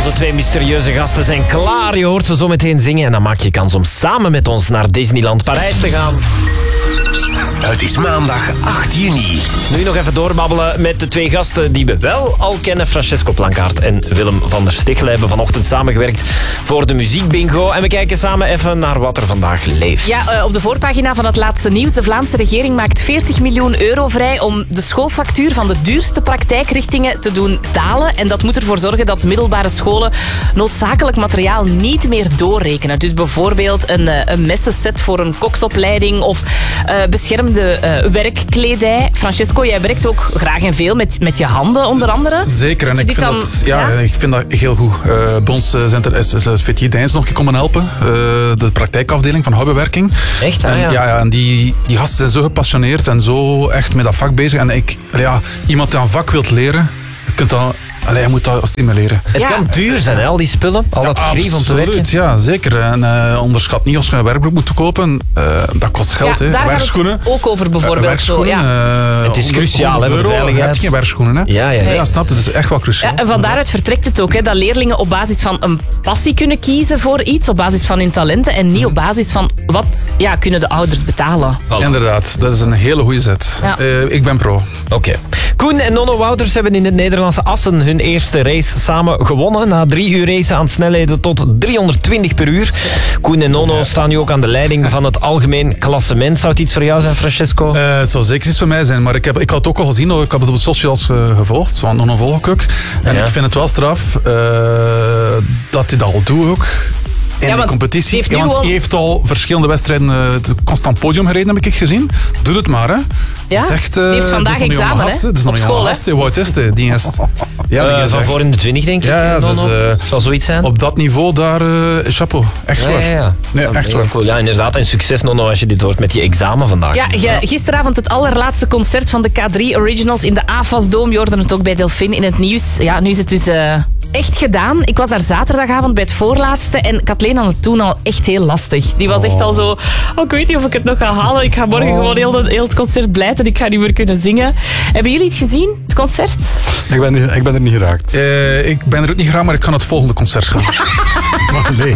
Onze twee mysterieuze gasten zijn klaar. Je hoort ze zo meteen zingen en dan maak je kans om samen met ons naar Disneyland Parijs te gaan. Het is maandag 8 juni. Nu nog even doorbabbelen met de twee gasten die we wel al kennen. Francesco Plankaart en Willem van der Stichelen hebben vanochtend samengewerkt voor de muziekbingo. En we kijken samen even naar wat er vandaag leeft. Ja, op de voorpagina van het laatste nieuws. De Vlaamse regering maakt 40 miljoen euro vrij om de schoolfactuur van de duurste praktijkrichtingen te doen dalen. En dat moet ervoor zorgen dat middelbare scholen noodzakelijk materiaal niet meer doorrekenen. Dus bijvoorbeeld een messenset voor een koksopleiding of beschermde werkkledij. Francesco, jij werkt ook graag en veel met je handen, onder andere. Zeker, en ik vind dat heel goed. Bij ons zijn er Fetty Dijns nog komen helpen. De praktijkafdeling van houbewerking. Echt? En die gasten zijn zo gepassioneerd en zo echt met dat vak bezig. En iemand die een vak wilt leren, je moet dat stimuleren. Het kan duur zijn, hè, al die spullen. Al dat grief om te werken. Ja, zeker. En onderschat niet als je een werkbroek moet kopen. Dat kost geld. Ja, daar werkschoenen. gaat het ook over bijvoorbeeld. Werkschoenen. Het is cruciaal, hè, voor de veiligheid. Je hebt geen werkschoenen, hè? Ja, snap je. Dat is echt wel cruciaal. Ja, en van daaruit vertrekt het ook, hè, dat leerlingen op basis van een passie kunnen kiezen voor iets, op basis van hun talenten en niet op basis van wat kunnen de ouders betalen. Voilà. Inderdaad, dat is een hele goede zet. Ja. Ik ben pro. Oké. Koen en Nonno Wouters hebben in het Nederlandse Assen hun eerste race samen gewonnen. Na 3 uur racen aan snelheden tot 320 per uur. Koen en Nonno staan nu ook aan de leiding van het algemeen klassement. Zou het iets voor jou zijn, Francesco? Het zou zeker iets voor mij zijn, maar ik had het ook al gezien. Ik heb het op de socials gevolgd, van Nonno volg ik ook. En ik vind het wel straf dat hij dat al doet ook. In de competitie. Want hij heeft al verschillende wedstrijden constant podium gereden, heb ik gezien. Doe het maar, hè. Ja? Zegt, die heeft vandaag examen, hè. Dat is nog op niet school, hè. Hoe oud is hij? Die is... van voor in de 20, denk ik. Ja, dus, zal zoiets zijn. Op dat niveau daar, chapeau. Echt waar. Ja. Nee, echt waar. Cool. Ja, inderdaad. En succes, Nonno, als je dit hoort met die examen vandaag. Ja, gisteravond het allerlaatste concert van de K3 Originals in de AFAS Dome. Je hoorde het ook bij Delphine in het nieuws. Ja, nu is het dus... echt gedaan. Ik was daar zaterdagavond bij het voorlaatste en Kathleen had het toen al echt heel lastig. Die was echt al zo, ik weet niet of ik het nog ga halen. Ik ga morgen gewoon heel het concert blijten. Ik ga niet meer kunnen zingen. Hebben jullie het gezien, het concert? Ik ben er niet geraakt. Ik ben er ook niet geraakt, maar ik kan het volgende concert gaan. Maar nee.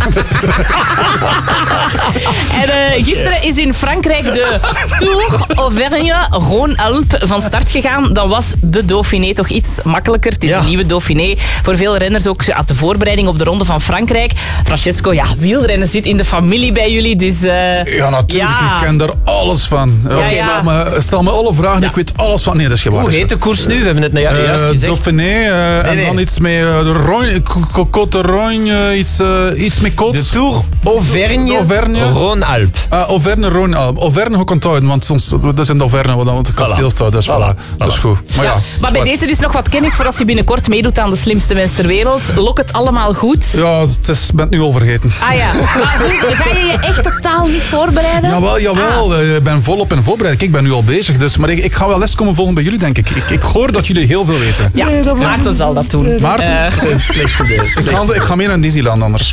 En gisteren is in Frankrijk de Tour Auvergne-Rhône-Alpes van start gegaan. Dan was de Dauphiné toch iets makkelijker. Het is een nieuwe Dauphiné. Voor veel renners ook de voorbereiding op de Ronde van Frankrijk. Francesco, wielrennen zit in de familie bij jullie, dus... ja, natuurlijk. Ik ken daar alles van. Stel me alle vragen, ik weet alles van. Nee, dat is geen waar. Hoe heet de koers nu? We hebben het juist gezegd. Dauphiné, en dan iets met Côte Rogne, iets met Côte. De Tour Auvergne-Rhône-Alpes. Auvergne-Rhône-Alpes. Auvergne ook onthouden, want soms, dat is in de Auvergne, want het kasteel staat. Dus voilà. Dat is goed. Maar bij deze dus nog wat kennis voor als je binnenkort meedoet aan de slimste mens ter wereld. Lok het allemaal goed? Ja, ik ben het nu al vergeten. Ah ja. Maar ga je je echt totaal niet voorbereiden? Jawel. Ik ben volop in voorbereiding. Ik ben nu al bezig, dus, maar ik ga wel les komen volgen bij jullie, denk ik. Ik hoor dat jullie heel veel weten. Ja, Maarten zal dat doen. Maarten? Slechte idee. Ik ga mee naar Disneyland anders.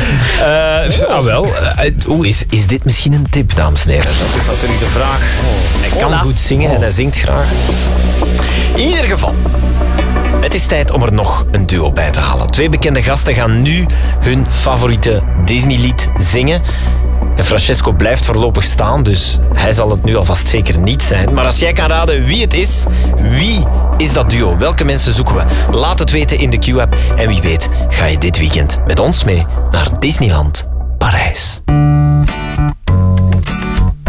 Is dit misschien een tip, dames en heren? Dat is natuurlijk de vraag. Hij kan goed zingen en hij zingt graag. In ieder geval... Het is tijd om er nog een duo bij te halen. 2 bekende gasten gaan nu hun favoriete Disney-lied zingen. En Francesco blijft voorlopig staan, dus hij zal het nu alvast zeker niet zijn. Maar als jij kan raden wie het is, wie is dat duo? Welke mensen zoeken we? Laat het weten in de Q-app. En wie weet ga je dit weekend met ons mee naar Disneyland Parijs.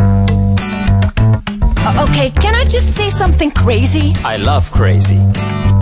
Okay, can I just say something crazy? I love crazy.